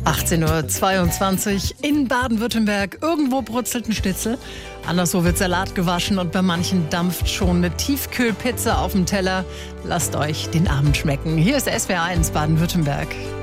18:22 Uhr in Baden-Württemberg. Irgendwo brutzelt ein Schnitzel, anderswo wird Salat gewaschen und bei manchen dampft schon eine Tiefkühlpizza auf dem Teller. Lasst euch den Abend schmecken. Hier ist SWR1 Baden-Württemberg.